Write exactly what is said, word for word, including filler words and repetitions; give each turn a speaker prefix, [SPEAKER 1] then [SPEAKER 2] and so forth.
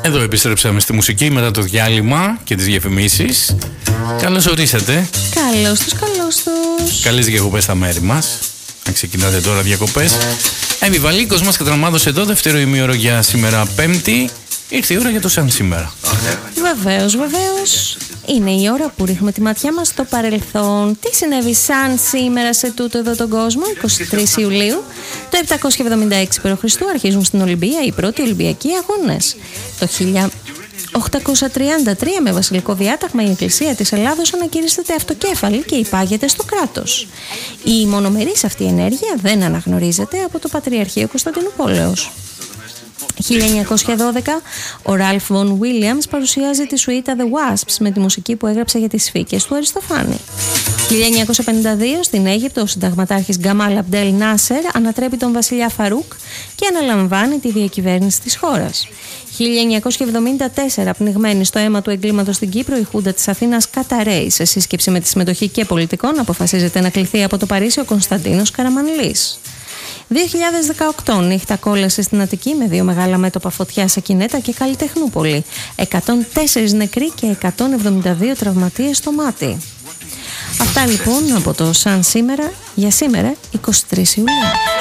[SPEAKER 1] Εδώ επιστρέψαμε στη μουσική μετά το διάλειμμα και τις διαφημίσεις. Καλώς ορίσατε.
[SPEAKER 2] Καλώς τους, καλώς τους.
[SPEAKER 1] Καλές διακοπές στα μέρη μας. Να ξεκινάτε τώρα διακοπές. Έμι Βαλίκος μας κατραμάδωσε εδώ, δεύτερο ημίωρο για σήμερα Πέμπτη. Ήρθε η ώρα για το σαν σήμερα.
[SPEAKER 2] Βεβαίως, βεβαίως. Είναι η ώρα που ρίχνουμε τη ματιά μας στο παρελθόν. Τι συνέβη σαν σήμερα σε τούτο εδώ τον κόσμο? εικοστή τρίτη Ιουλίου το επτακόσια εβδομήντα έξι π.Χ. αρχίζουν στην Ολυμπία οι πρώτοι Ολυμπιακοί αγώνες. Το χίλια οκτακόσια τριάντα τρία με βασιλικό διάταγμα η Εκκλησία της Ελλάδος ανακηρύσσεται αυτοκέφαλη και υπάγεται στο κράτος. Η μονομερής αυτή ενέργεια δεν αναγνωρίζεται από το Πατριαρχείο Κωνσταντινούπολεως. χίλια εννιακόσια δώδεκα ο Ραλφ Βον Βίλιαμς παρουσιάζει τη σουίτα The Wasps με τη μουσική που έγραψε για τις φύκες του Αριστοφάνη. χίλια εννιακόσια πενήντα δύο στην Αίγυπτο ο συνταγματάρχης Γκαμάλ Αμπντέλ Νάσερ ανατρέπει τον βασιλιά Φαρούκ και αναλαμβάνει τη διακυβέρνηση της χώρας. χίλια εννιακόσια εβδομήντα τέσσερα πνιγμένη στο αίμα του εγκλήματος στην Κύπρο, η Χούντα της Αθήνας καταρρέει σε σύσκεψη με τη συμμετοχή και πολιτικών. Αποφασίζεται να κληθεί από το Παρίσι ο Κωνσταντίνος Καραμανλής. δύο χιλιάδες δεκαοκτώ νύχτα κόλαση στην Αττική με δύο μεγάλα μέτωπα φωτιά σε Κινέτα και Καλλιτεχνούπολη. εκατόν τέσσερα νεκροί και εκατόν εβδομήντα δύο τραυματίες στο μάτι. Αυτά λοιπόν από το σαν σήμερα για σήμερα εικοστή τρίτη Ιουλίου.